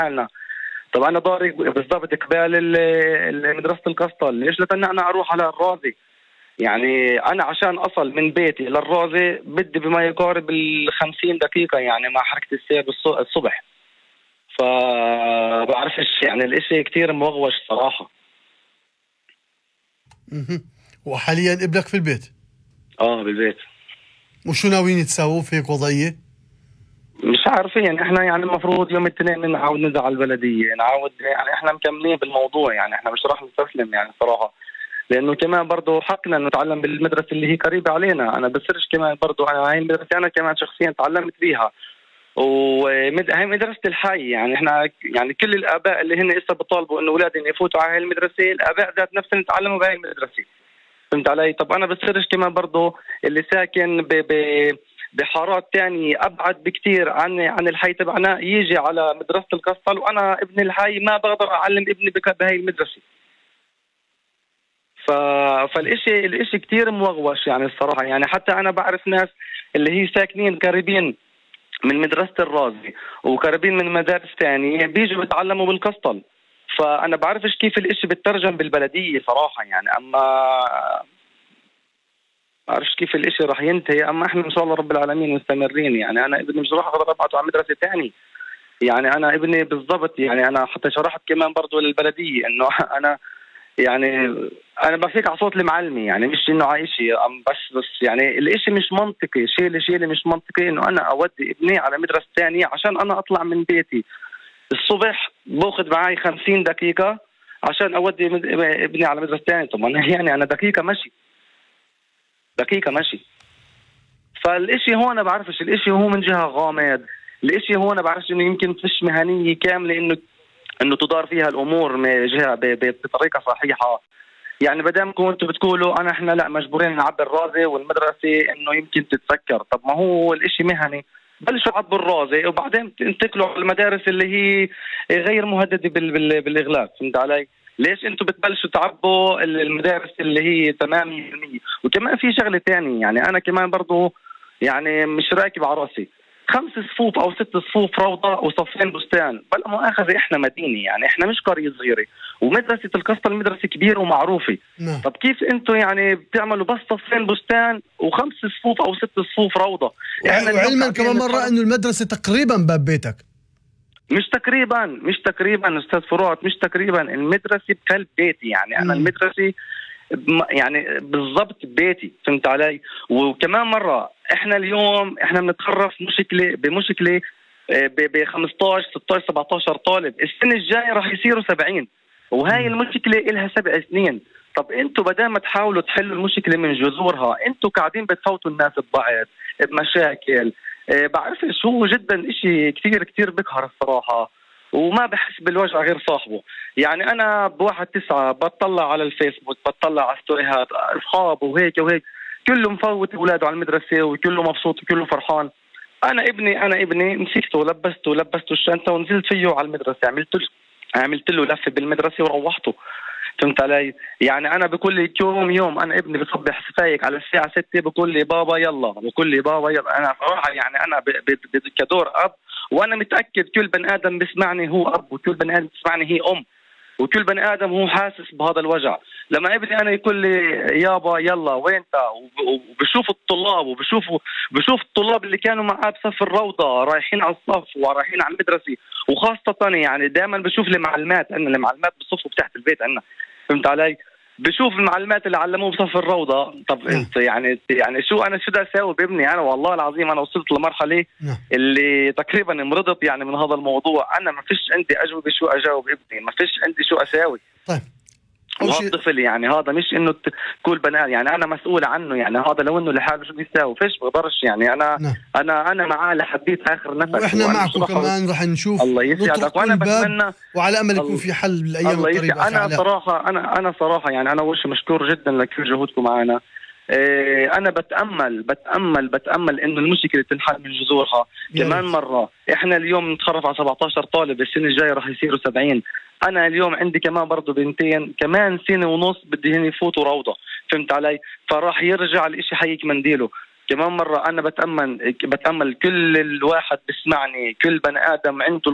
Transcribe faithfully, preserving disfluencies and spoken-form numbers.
حالنا. طب انا ضاري بالضبط قبال مدرسه القسطل، ليش لتنى انا اروح على الرازي؟ يعني انا عشان اصل من بيتي للرازي بدي بما يقارب الخمسين دقيقه، يعني مع حركه السير الصبح. فبعرفش يعني الاشي كتير مغوش صراحه. وحاليا ابنك في البيت؟ اه بالبيت. وشو ناويين تساووا في هيك وضعيه؟ مش عارفين يعني، احنا يعني المفروض يوم الاثنين نعاود نزع على البلديه، نعاود يعني احنا مكملين بالموضوع، يعني احنا مش راح نستسلم يعني صراحه، لانه كمان برضه حقنا نتعلم بالمدرسه اللي هي قريبه علينا. انا بصيرش كمان برضه انا هاي المدرسه انا كمان شخصيا تعلمت فيها، وهي مدرسه الحي. يعني احنا يعني كل الاباء اللي هن لسه بيطالبوا انه اولادهم يفوتوا على هاي المدرسه، الاباء ذات نفسهم يتعلموا بهاي المدرسه. فهمت علي؟ طب انا بصيرش كمان برضه اللي ساكن ب ب بحارات تانية أبعد بكتير عن عن الحي تبعنا يجي على مدرسة القسطل، وأنا ابن الحي ما بقدر أعلم ابني بهاي المدرسة. ف... فالإشي الإشي كتير موغوش يعني الصراحة. يعني حتى أنا بعرف ناس اللي هي ساكنين قريبين من مدرسة الرازي وقريبين من مدارس تانية بيجوا يتعلموا بالقسطل، فأنا بعرفش كيف الإشي بترجم بالبلدية صراحة يعني. أما بعرفش كيف الاشي راح ينتهي، اما احنا ان شاء الله رب العالمين مستمرين. يعني انا ابني مش راح اقدر ابعته على مدرسه ثاني، يعني انا ابني بالضبط. يعني انا حتى شرحت كمان برضه للبلديه انه انا يعني انا بفيك على صوت المعلمي، يعني مش انه على شيء بس بس يعني الاشي مش منطقي. شيء الشيء اللي مش منطقي انه انا اودي ابني على مدرسه ثانيه عشان انا اطلع من بيتي الصبح باخذ معي خمسين دقيقه عشان اودي ابني على مدرسه ثانيه. طب يعني انا دقيقه مشي دقيقة ماشي. فالإشي هون أنا بعرفش، الإشي هو من جهة غامض، الإشي هون أنا بعرفش إنه يمكن فيش مهنية كاملة إنه إنه تدار فيها الأمور من جهة بطريقة صحيحة. يعني بدام كنتوا بتقولوا أنا إحنا لا مجبورين نعبر الرازي والمدرسة إنه يمكن تتسكر، طب ما هو الإشي مهني، بلشوا عبوا الرازي وبعدين انتقلوا على المدارس اللي هي غير مهددة بالإغلاق. فهمت علي؟ ليش انتم بتبلشوا تعبوا المدارس اللي هي تمام مية بالمية؟ وكمان في شغله ثانيه، يعني انا كمان برضو يعني مش راكب على راسي خمس صفوف او ست صفوف روضه وصفين بستان، بل مؤاخذه احنا مدينه، يعني احنا مش قريه صغيره، ومدرسه القسطل مدرسه كبيره ومعروفه. نعم. طب كيف انتم يعني بتعملوا بس صفين بستان وخمس صفوف او ست صفوف روضه؟ احنا وعلما كمان مره انه المدرسه تقريبا باب بيتك. مش تقريبا مش تقريبا استاذ فروات، مش تقريبا، المدرسه بقلب بيتي. يعني انا مم. المدرسه يعني بالضبط بيتي. فهمت علي؟ وكمان مره احنا اليوم احنا بنتخرف مشكله بمشكله ب خمسطعش ستطعش سبعطعش طالب، السنه الجايه راح يصيروا سبعين، وهاي المشكله لها سبع سنين. طب انتم بدل ما تحاولوا تحلوا المشكله من جذورها، انتم قاعدين بتفوتوا الناس ببعض بمشاكل. أه بعرفش، هو جدا اشي كتير كتير بقهر الصراحه، وما بحس بالوجع غير صاحبه. يعني انا بواحد تسعة بطلع على الفيسبوك، بطلع على ستوريهات اصحابه وهيك وهيك، كله مفوت اولاده على المدرسه وكله مبسوط وكله فرحان. انا ابني انا ابني مسكته ولبسته لبسته الشنطه ونزلت فيه على المدرسه، عملت له عملت له لفه بالمدرسه وروحته. فهمت علي؟ يعني انا بقول لي يوم يوم انا ابني بصبح فايق على الساعه ستة بقول لي بابا يلا، بقول لي بابا يلا. انا صراحه يعني انا كدور اب، وانا متاكد كل بني ادم بيسمعني هو اب، وكل بني ادم بيسمعني هي ام، وكل بني ادم هو حاسس بهذا الوجع. لما ابني انا يقول لي يابا يلا وين انت، وبشوف الطلاب وبشوفوا بشوف الطلاب اللي كانوا معاه بصف الروضه رايحين على الصف ورايحين على المدرسه، وخاصه يعني دائما بشوف المعلمات، انا المعلمات بصفوا تحت البيت عندنا. فهمت علي؟ بشوف المعلمات اللي علموه بصف الروضه. طب انت يعني يعني شو انا شو بدي اسوي بابني؟ انا والله العظيم انا وصلت لمرحله اللي تقريبا مرضت يعني من هذا الموضوع. انا ما فيش عندي اجوبه شو اجاوب ابني، ما فيش عندي شو اسوي. طيب هذا الطفل يعني هذا مش انه تقول بنات، يعني انا مسؤول عنه، يعني هذا لو انه لحاله شو بيساوي فيش بقدرش. يعني انا نعم. انا انا معاه لحديت اخر نفس، واحنا معكم كمان رح نشوف. الله يسعدك، وانا بتمنى وعلى امل يكون في حل بالايام القريبه. انا صراحه انا انا صراحه يعني انا وش مشكور جدا لكل جهودكم معنا. إيه انا بتامل بتامل بتامل انه المشكله تنحل من جذورها. كمان مره احنا اليوم نتخرف على سبعطعش طالب، السنه الجايه راح يصيروا سبعين. انا اليوم عندي كمان برضه بنتين كمان سنه ونص بدي هن يفوتوا روضه. فهمت علي؟ فراح يرجع الاشي حيك منديله. كمان مره انا بتامل بتامل كل الواحد بسمعني، كل بني ادم عنده